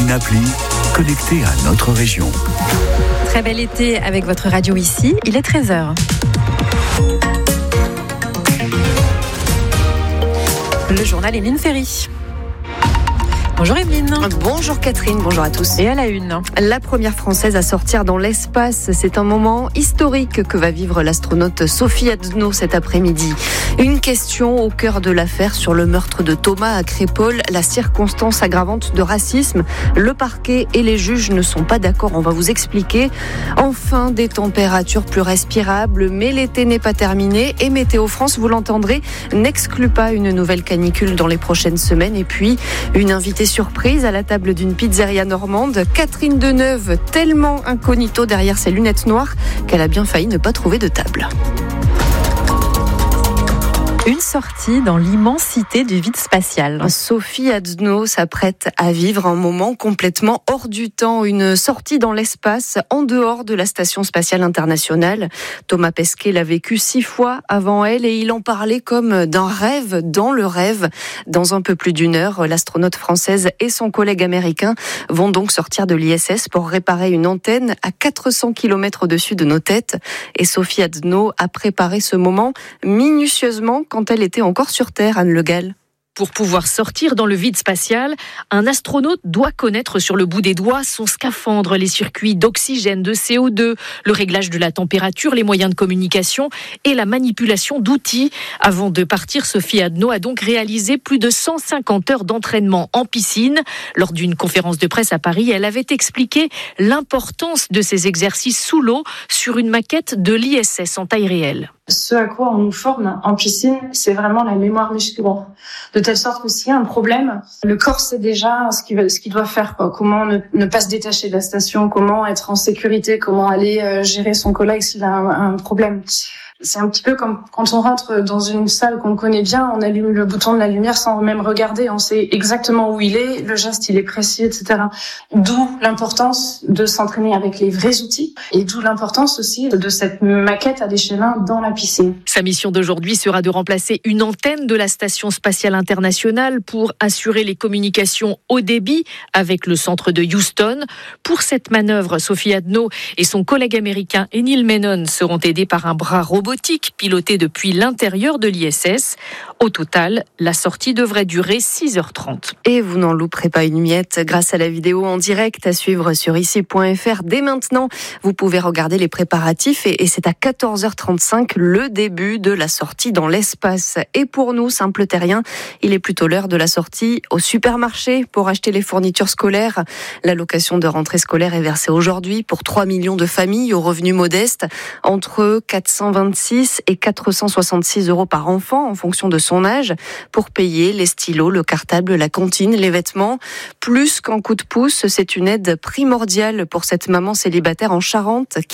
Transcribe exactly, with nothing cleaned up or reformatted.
une appli connectée à notre région. Très bel été avec votre radio ici, il est treize heures. Le journal Emeline Ferry. Bonjour Emeline. Bonjour Catherine, bonjour à tous. Et à la une. La première Française à sortir dans l'espace, c'est un moment historique que va vivre l'astronaute Sophie Adno cet après-midi. Une question au cœur de l'affaire sur le meurtre de Thomas à Crépol, la circonstance aggravante de racisme. Le parquet et les juges ne sont pas d'accord, on va vous expliquer. Enfin, des températures plus respirables, mais l'été n'est pas terminé et Météo France, vous l'entendrez, n'exclut pas une nouvelle canicule dans les prochaines semaines. Et puis, une invitée surprise à la table d'une pizzeria normande, Catherine Deneuve, tellement incognito derrière ses lunettes noires qu'elle a bien failli ne pas trouver de table. Une sortie dans l'immensité du vide spatial. Sophie Adno s'apprête à vivre un moment complètement hors du temps. Une sortie dans l'espace, en dehors de la Station spatiale internationale. Thomas Pesquet l'a vécu six fois avant elle et il en parlait comme d'un rêve dans le rêve. Dans un peu plus d'une heure, l'astronaute française et son collègue américain vont donc sortir de l'I S S pour réparer une antenne à quatre cents kilomètres au-dessus de nos têtes. Et Sophie Adno a préparé ce moment minutieusement quand elle était encore sur Terre, Anne Le Gall. Pour pouvoir sortir dans le vide spatial, un astronaute doit connaître sur le bout des doigts son scaphandre, les circuits d'oxygène, de C O deux, le réglage de la température, les moyens de communication et la manipulation d'outils. Avant de partir, Sophie Adno a donc réalisé plus de cent cinquante heures d'entraînement en piscine. Lors d'une conférence de presse à Paris, elle avait expliqué l'importance de ces exercices sous l'eau sur une maquette de l'I S S en taille réelle. Ce à quoi on nous forme en piscine, c'est vraiment la mémoire musculaire. De telle sorte que s'il y a un problème, le corps sait déjà ce qu'il, ce qu'il doit faire, quoi. Comment ne, ne pas se détacher de la station, comment être en sécurité, comment aller euh, gérer son collègue s'il a un, un problème. C'est un petit peu comme quand on rentre dans une salle qu'on connaît bien, on allume le bouton de la lumière sans même regarder, on sait exactement où il est, le geste il est précis, et cetera. D'où l'importance de s'entraîner avec les vrais outils et d'où l'importance aussi de cette maquette à l'échelle un dans la piscine. Sa mission d'aujourd'hui sera de remplacer une antenne de la Station spatiale internationale pour assurer les communications haut débit avec le centre de Houston. Pour cette manœuvre, Sophie Adno et son collègue américain Neil Menon seront aidés par un bras robotique piloté depuis l'intérieur de l'I S S. Au total, la sortie devrait durer six heures trente. Et vous n'en louperez pas une miette grâce à la vidéo en direct à suivre sur ici point f r. Dès maintenant, vous pouvez regarder les préparatifs et, et c'est à quatorze heures trente-cinq le début de la sortie dans l'espace. Et pour nous, simples terriens, il est plutôt l'heure de la sortie au supermarché pour acheter les fournitures scolaires. L'allocation de rentrée scolaire est versée aujourd'hui pour trois millions de familles aux revenus modestes, entre quatre cent vingt-six et quatre cent soixante-six euros par enfant en fonction de son âge pour payer les stylos, le cartable, la cantine, les vêtements. Plus qu'en coup de pouce, c'est une aide primordiale pour cette maman célibataire en Charente qui